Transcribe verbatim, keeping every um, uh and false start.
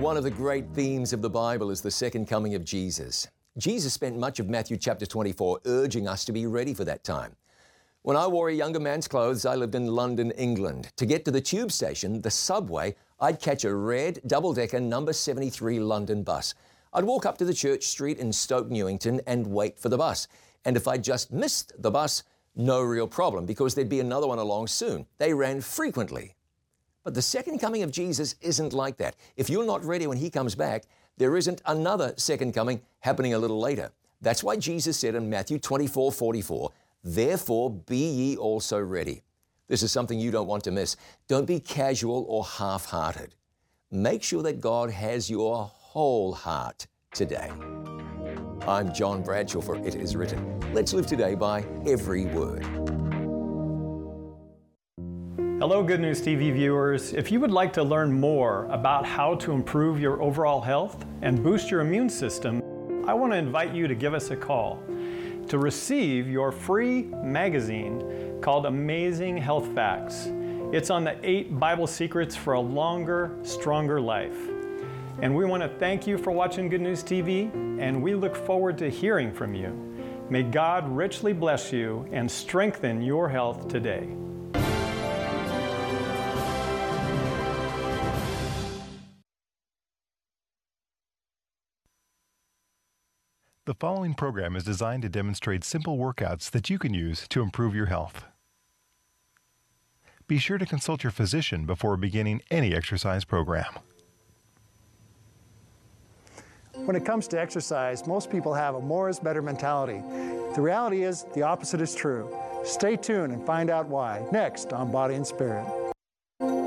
One of the great themes of the Bible is the second coming of Jesus. Jesus spent much of Matthew chapter twenty-four urging us to be ready for that time. When I wore a younger man's clothes, I lived in London, England. To get to the tube station, the subway, I'd catch a red double-decker number seventy-three London bus. I'd walk up to the church street in Stoke Newington and wait for the bus. And if I just missed the bus, no real problem, because there'd be another one along soon. They ran frequently. But the second coming of Jesus isn't like that. If you're not ready when he comes back, there isn't another second coming happening a little later. That's why Jesus said in Matthew twenty-four forty-four, "Therefore be ye also ready." This is something you don't want to miss. Don't be casual or half-hearted. Make sure that God has your whole heart today. I'm John Bradshaw for It Is Written. Let's live today by every word. Hello, Good News T V viewers. If you would like to learn more about how to improve your overall health and boost your immune system, I want to invite you to give us a call to receive your free magazine called Amazing Health Facts. It's on the eight Bible secrets for a longer, stronger life. And we want to thank you for watching Good News T V, and we look forward to hearing from you. May God richly bless you and strengthen your health today. The following program is designed to demonstrate simple workouts that you can use to improve your health. Be sure to consult your physician before beginning any exercise program. When it comes to exercise, most people have a more is better mentality. The reality is the opposite is true. Stay tuned and find out why, next on Body and Spirit.